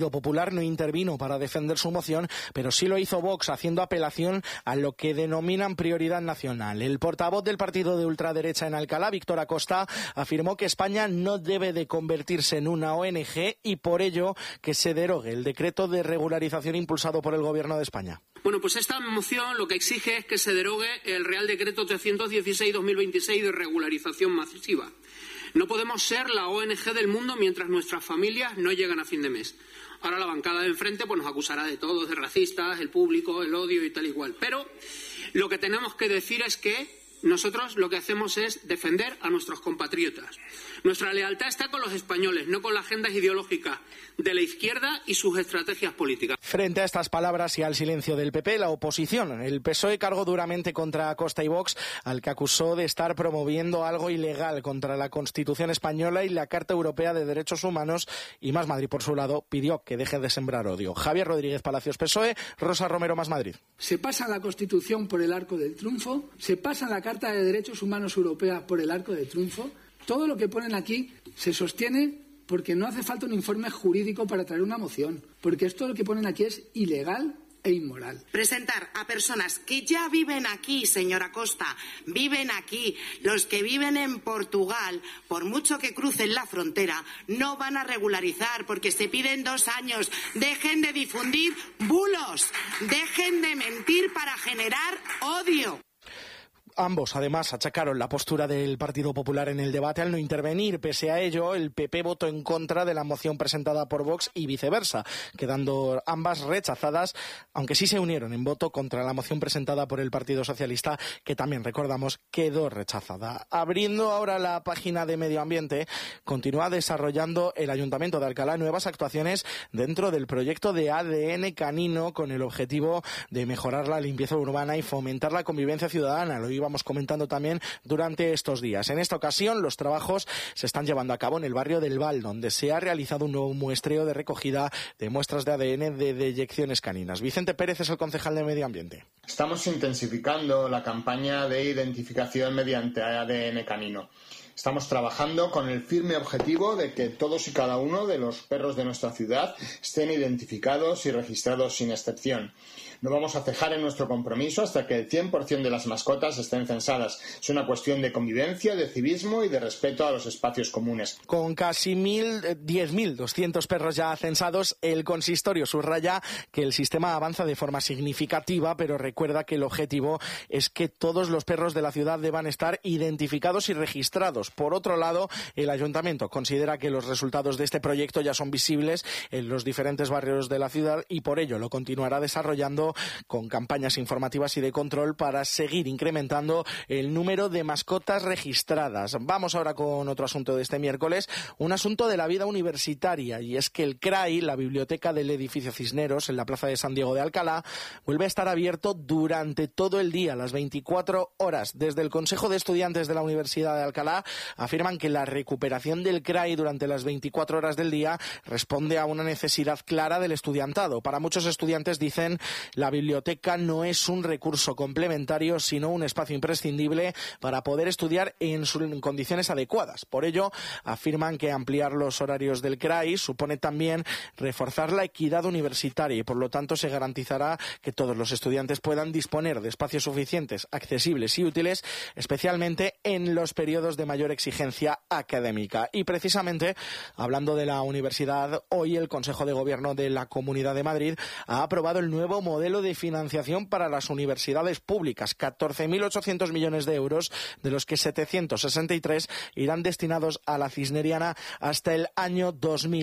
Popular no intervino para defender su moción, pero sí lo hizo Vox, haciendo apelación a lo que denominan prioridad nacional. El portavoz del partido de ultraderecha en Alcalá, Víctor Acosta, afirmó que España no debe de convertirse en una ONG y por ello que se derogue el decreto de regularización impulsado por el Gobierno de España. Bueno, pues esta moción lo que exige es que se derogue el Real Decreto 316/2026 de regularización masiva. No podemos ser la ONG del mundo mientras nuestras familias no llegan a fin de mes. Ahora la bancada de enfrente pues nos acusará de todos, de racistas, el público, el odio y tal y cual. Pero lo que tenemos que decir es que nosotros lo que hacemos es defender a nuestros compatriotas. Nuestra lealtad está con los españoles, no con las agendas ideológicas de la izquierda y sus estrategias políticas. Frente a estas palabras y al silencio del PP, la oposición, el PSOE, cargó duramente contra Acosta y Vox, al que acusó de estar promoviendo algo ilegal contra la Constitución española y la Carta Europea de Derechos Humanos, y Más Madrid, por su lado, pidió que deje de sembrar odio. Javier Rodríguez Palacios, PSOE, Rosa Romero, Más Madrid. Se pasa la Constitución por el arco del triunfo, se pasa la Carta de Derechos Humanos Europea por el arco del triunfo. Todo lo que ponen aquí se sostiene porque no hace falta un informe jurídico para traer una moción, porque esto lo que ponen aquí es ilegal e inmoral. Presentar a personas que ya viven aquí, señora Costa, viven aquí, los que viven en Portugal, por mucho que crucen la frontera, no van a regularizar porque se piden 2 años. Dejen de difundir bulos, dejen de mentir para generar odio. Ambos, además, achacaron la postura del Partido Popular en el debate al no intervenir. Pese a ello, el PP votó en contra de la moción presentada por Vox y viceversa, quedando ambas rechazadas, aunque sí se unieron en voto contra la moción presentada por el Partido Socialista, que también, recordamos, quedó rechazada. Abriendo ahora la página de Medio Ambiente, continúa desarrollando el Ayuntamiento de Alcalá nuevas actuaciones dentro del proyecto de ADN canino con el objetivo de mejorar la limpieza urbana y fomentar la convivencia ciudadana. Lo íbamos comentando también durante estos días. En esta ocasión, los trabajos se están llevando a cabo en el barrio del Val, donde se ha realizado un nuevo muestreo de recogida de muestras de ADN de deyecciones caninas. Vicente Pérez es el concejal de Medio Ambiente. Estamos intensificando la campaña de identificación mediante ADN canino. Estamos trabajando con el firme objetivo de que todos y cada uno de los perros de nuestra ciudad estén identificados y registrados sin excepción. No vamos a cejar en nuestro compromiso hasta que el 100% de las mascotas estén censadas. Es una cuestión de convivencia, de civismo y de respeto a los espacios comunes. Con casi 10.200 perros ya censados, el consistorio subraya que el sistema avanza de forma significativa, pero recuerda que el objetivo es que todos los perros de la ciudad deban estar identificados y registrados. Por otro lado, el ayuntamiento considera que los resultados de este proyecto ya son visibles en los diferentes barrios de la ciudad y por ello lo continuará desarrollando con campañas informativas y de control para seguir incrementando el número de mascotas registradas. Vamos ahora con otro asunto de este miércoles, un asunto de la vida universitaria, y es que el CRAI, la biblioteca del edificio Cisneros, en la plaza de San Diego de Alcalá, vuelve a estar abierto durante todo el día, las 24 horas. Desde el Consejo de Estudiantes de la Universidad de Alcalá afirman que la recuperación del CRAI durante las 24 horas del día responde a una necesidad clara del estudiantado. Para muchos estudiantes, dicen, la biblioteca no es un recurso complementario, sino un espacio imprescindible para poder estudiar en condiciones adecuadas. Por ello, afirman que ampliar los horarios del CRAI supone también reforzar la equidad universitaria y, por lo tanto, se garantizará que todos los estudiantes puedan disponer de espacios suficientes, accesibles y útiles, especialmente en los periodos de mayor exigencia académica. Y precisamente, hablando de la universidad, hoy el Consejo de Gobierno de la Comunidad de Madrid ha aprobado el nuevo modelo de financiación para las universidades públicas, 14.800 millones de euros, de los que 763 irán destinados a la Cisneriana hasta el año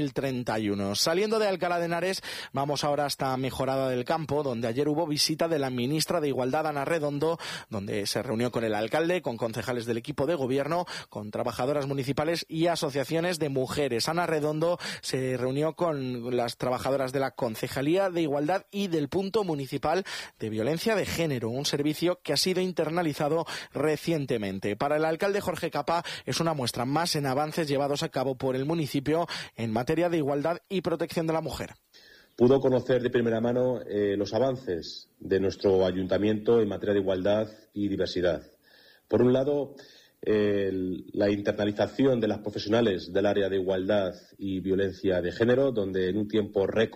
2031. Saliendo de Alcalá de Henares, vamos ahora hasta Mejorada del Campo, donde ayer hubo visita de la ministra de Igualdad, Ana Redondo, donde se reunió con el alcalde, con concejales del equipo de gobierno, con trabajadoras municipales y asociaciones de mujeres. Ana Redondo se reunió con las trabajadoras de la Concejalía de Igualdad y del Punto Municipal de Violencia de Género, un servicio que ha sido internalizado recientemente. Para el alcalde Jorge Capa es una muestra más en avances llevados a cabo por el municipio en materia de igualdad y protección de la mujer. Pudo conocer de primera mano los avances de nuestro ayuntamiento en materia de igualdad y diversidad. Por un lado, la internalización de las profesionales del área de igualdad y violencia de género, donde en un tiempo récord